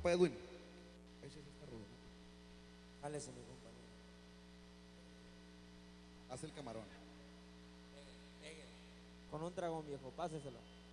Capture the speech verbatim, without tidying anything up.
compa Edwin. Ese sí está rudo, ¿no? Jálese, mi compañero. Haz el camarón. Con un dragón, viejo, páseselo.